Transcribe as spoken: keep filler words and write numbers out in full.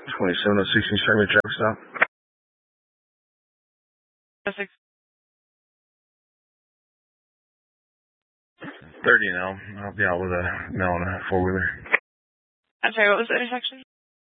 twenty-seven oh six, you start me traffic stop. Six. thirty now. I'll be out with a male and a four-wheeler. I'm sorry, what was the intersection?